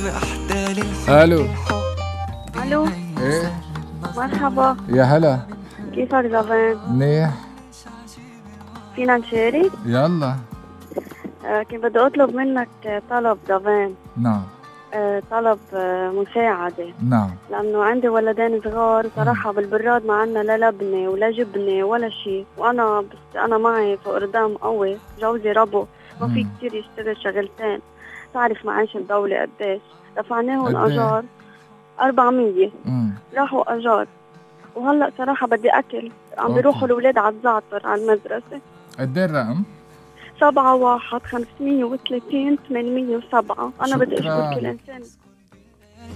الو. الو. ايه مرحبا. يا هلا. كيفك زبان؟ منيح. فينا نشارك؟ يلا. كنت بدي اطلب منك طلب زبان. نعم. طلب مساعدة. نعم. لأنه عندي ولدين صغار صراحة بالبراد ما عنا لا لبنة ولا جبنة ولا شيء، وأنا بس أنا معي فقر دم قوي، جوزي ربو ما في كتير يشتغل شغلتين، تعرف معاش الدولة قديش، دفعناهم أجار 400. راحوا أجار، وهلأ صراحة بدي أكل، عم بيروحوا الأولاد على الزعتر على المدرسة. قد ايه الرقم؟ 7 1 530 807. أنا بدي أشكر كل إنسان